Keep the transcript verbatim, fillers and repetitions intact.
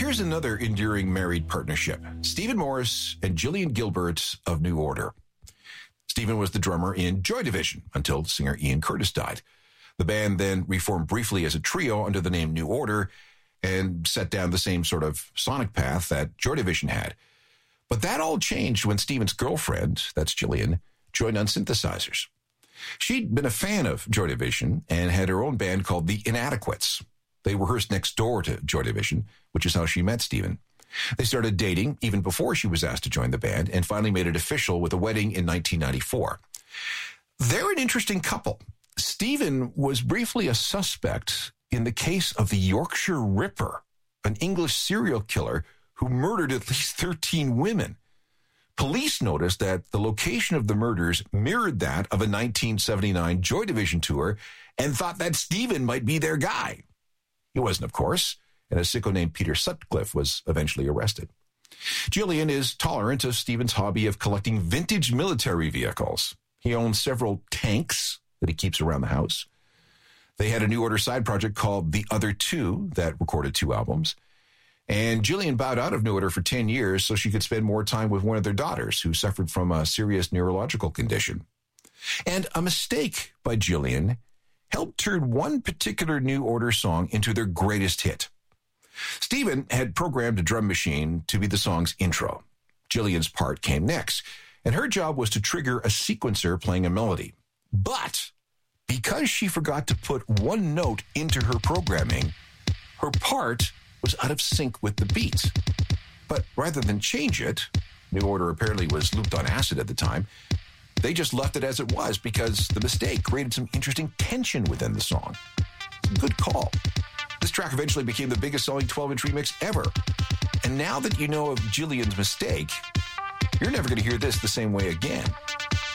Here's another enduring married partnership. Stephen Morris and Gillian Gilbert of New Order. Stephen was the drummer in Joy Division until singer Ian Curtis died. The band then reformed briefly as a trio under the name New Order and set down the same sort of sonic path that Joy Division had. But that all changed when Stephen's girlfriend, that's Gillian, joined on synthesizers. She'd been a fan of Joy Division and had her own band called The Inadequates. They rehearsed next door to Joy Division, which is how she met Stephen. They started dating even before she was asked to join the band and finally made it official with a wedding in nineteen ninety-four. They're an interesting couple. Stephen was briefly a suspect in the case of the Yorkshire Ripper, an English serial killer who murdered at least thirteen women. Police noticed that the location of the murders mirrored that of a nineteen seventy-nine Joy Division tour and thought that Stephen might be their guy. He wasn't, of course, and a sicko named Peter Sutcliffe was eventually arrested. Gillian is tolerant of Stephen's hobby of collecting vintage military vehicles. He owns several tanks that he keeps around the house. They had a New Order side project called The Other Two that recorded two albums. And Gillian bowed out of New Order for ten years so she could spend more time with one of their daughters who suffered from a serious neurological condition. And a mistake by Gillian helped turn one particular New Order song into their greatest hit. Stephen had programmed a drum machine to be the song's intro. Gillian's part came next, and her job was to trigger a sequencer playing a melody. But because she forgot to put one note into her programming, her part was out of sync with the beat. But rather than change it, New Order apparently was looped on acid at the time, they just left it as it was because the mistake created some interesting tension within the song. Good call. This track eventually became the biggest selling twelve-inch remix ever. And now that you know of Gillian's mistake, you're never going to hear this the same way again.